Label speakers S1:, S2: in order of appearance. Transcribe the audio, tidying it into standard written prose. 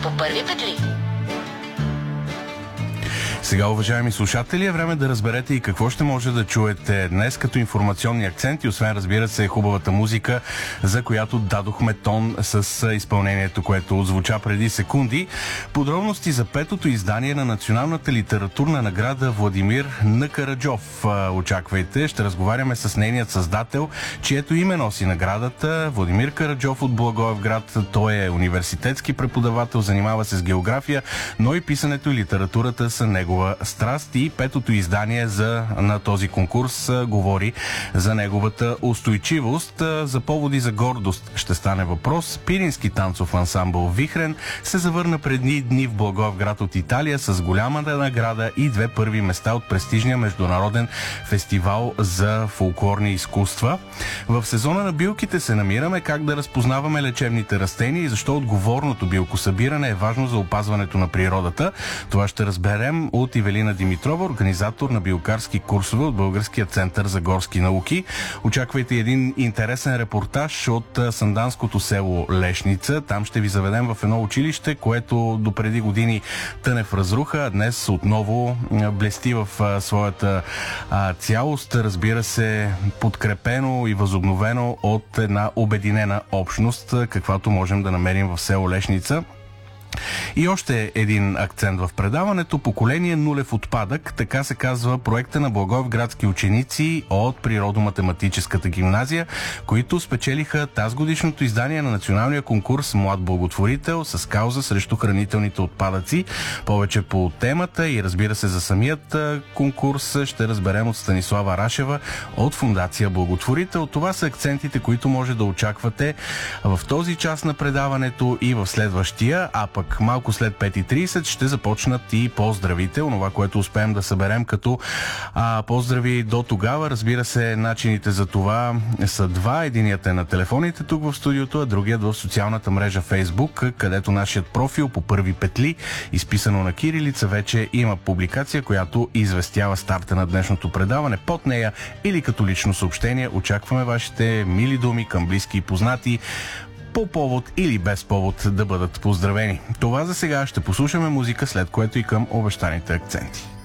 S1: по първи петли.
S2: Сега, уважаеми слушатели, е време да разберете и какво ще може да чуете днес като информационни акценти, освен, разбира се, хубавата музика, за която дадохме тон с изпълнението, което отзвуча преди секунди. Подробности за петото издание на Националната литературна награда Владимир Н. Караджов. Очаквайте, ще разговаряме с нейният създател, чието име носи наградата. Владимир Караджов от Благоевград. Той е университетски преподавател, занимава се с география, но и писането и литературата са негова страст, и петото издание на този конкурс говори за неговата устойчивост. За поводи за гордост ще стане въпрос. Пирински танцов ансамбъл Вихрен се завърна преди дни в Благоевград от Италия с голямата награда и 2 първи места от престижния международен фестивал за фолклорни изкуства. В сезона на билките се намираме. Как да разпознаваме лечебните растения и защо отговорното билкосъбиране е важно за опазването на природата. Това ще разберем от Ивелина Димитрова, организатор на билкарски курсове от Българския център за горски науки. Очаквайте един интересен репортаж от санданското село Лешница. Там ще ви заведем в едно училище, което допреди години тъне в разруха, а днес отново блести в своята цялост. Разбира се, подкрепено и възобновено от една обединена общност, каквато можем да намерим в село Лешница. И още един акцент в предаването. Поколение нулев отпадък, така се казва проекта на благоевградски ученици от Природо-математическата гимназия, които спечелиха тазгодишното издание на националния конкурс Млад благотворител с кауза срещу хранителните отпадъци. Повече по темата и, разбира се, за самият конкурс ще разберем от Станислава Рашева от Фондация Благотворител. Това са акцентите, които може да очаквате в този час на предаването и в следващия, а пък малко след 5:30 ще започнат и поздравите, онова, което успеем да съберем като поздрави до тогава. Разбира се, начините за това са два. Единият е на телефоните тук в студиото, а другият в социалната мрежа Facebook, където нашият профил по първи петли, изписано на кирилица, вече има публикация, която известява старта на днешното предаване. Под нея или като лично съобщение очакваме вашите мили думи към близки и познати, по повод или без повод да бъдат поздравени. Това за сега. Ще послушаме музика, след което и към обещаните акценти.